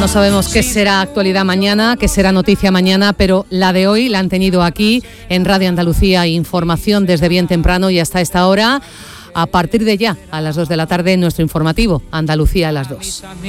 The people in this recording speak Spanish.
No sabemos qué será actualidad mañana, qué será noticia mañana, pero la de hoy la han tenido aquí en Radio Andalucía Información desde bien temprano y hasta esta hora. A partir de ya, a las 2 de la tarde, nuestro informativo Andalucía a las 2.